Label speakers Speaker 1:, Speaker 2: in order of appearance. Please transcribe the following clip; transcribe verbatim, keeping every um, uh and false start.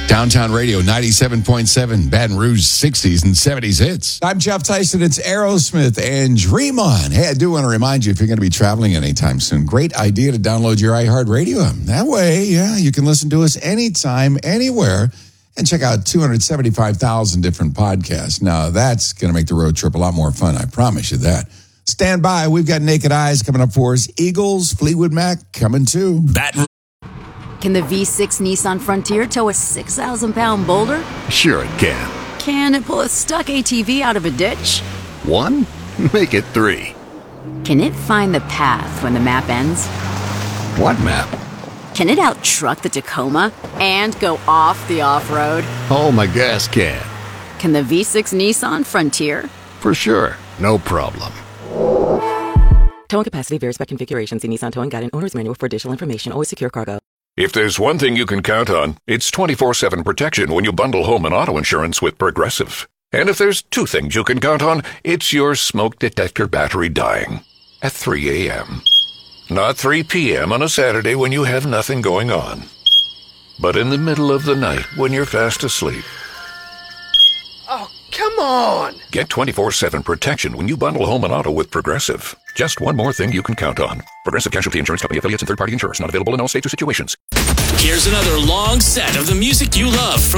Speaker 1: Downtown Radio, ninety-seven point seven, Baton Rouge sixties and seventies hits. I'm Jeff Tyson. It's Aerosmith and Dream On. Hey, I do want to remind you, if you're going to be traveling anytime soon, great idea to download your iHeartRadio app. That way, yeah, you can listen to us anytime, anywhere, and check out two hundred seventy-five thousand different podcasts. Now, that's going to make the road trip a lot more fun. I promise you that. Stand by. We've got Naked Eyes coming up for us. Eagles, Fleetwood Mac coming too.
Speaker 2: Baton.
Speaker 3: Can the V six Nissan Frontier tow a six thousand pound boulder?
Speaker 2: Sure it can.
Speaker 3: Can it pull a stuck A T V out of a ditch?
Speaker 2: One? Make it three.
Speaker 3: Can it find the path when the map ends?
Speaker 2: What map?
Speaker 3: Can it out-truck the Tacoma and go off the off-road?
Speaker 2: Oh, my gas can.
Speaker 3: Can the V six Nissan Frontier?
Speaker 2: For sure. No problem.
Speaker 4: Towing capacity varies by configuration. See Nissan Towing Guide and Owner's Manual for additional information. Always secure cargo.
Speaker 5: If there's one thing you can count on, it's twenty-four seven protection when you bundle home and auto insurance with Progressive. And if there's two things you can count on, it's your smoke detector battery dying at three a.m. Not three p.m. on a Saturday when you have nothing going on, but in the middle of the night when you're fast asleep.
Speaker 6: Oh, come on!
Speaker 5: Get twenty-four seven protection when you bundle home and auto with Progressive. Just one more thing you can count on. Progressive Casualty Insurance Company affiliates and third-party insurers. Not available in all states or situations.
Speaker 7: Here's another long set of the music you love from